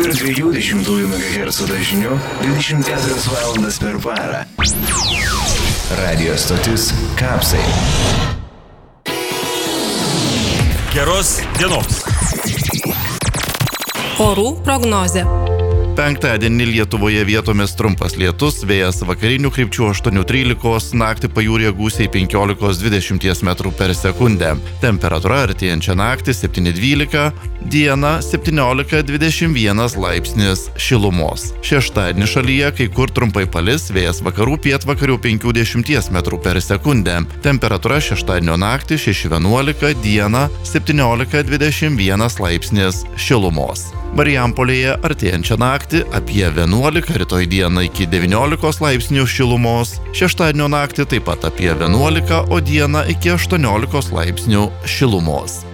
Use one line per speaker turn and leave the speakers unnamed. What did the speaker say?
102,2 MHz dažniu 24 valandas per parą. Radio stotis Kapsai.
Geros dienos.
Orų prognozė.
Penktadienį Lietuvoje vietomis trumpas lietus, vėjas vakarinių krypčių 8-13, naktį pajūryje gūsiai 15-20 metrų per sekundę. Temperatūra artėjančią naktį 7-12, dieną 17-21 laipsnis šilumos. Šeštadienį šalyje kai kur trumpai palis, vėjas vakarų pietvakarių 50 metrų per sekundę. Temperatūra šeštadienio naktį 6-11, dieną 17-21 laipsnis šilumos. Marijampolėje artėjančią naktį apie 11, rytoj dieną iki 19 laipsnių šilumos, šeštadienio naktį taip pat apie 11, o dieną iki 18 laipsnių šilumos.